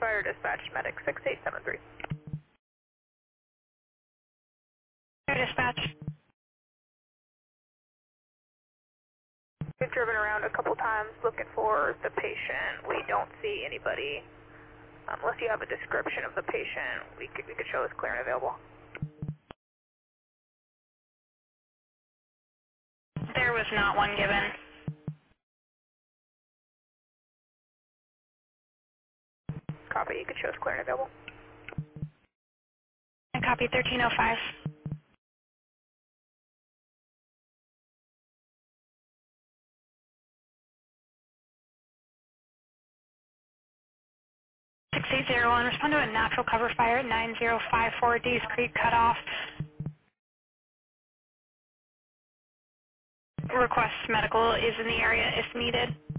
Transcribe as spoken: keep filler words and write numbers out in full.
Fire dispatch, medic six eight seven three. Fire dispatch. We've driven around a couple times looking for the patient. We don't see anybody. Unless you have a description of the patient, we could, we could show us clear and available. There was not one given. Copy, you could show us clear and available. I copy thirteen oh five. six eight zero one, respond to a natural cover fire at nine zero five four Dees Creek cutoff. Request medical is in the area if needed.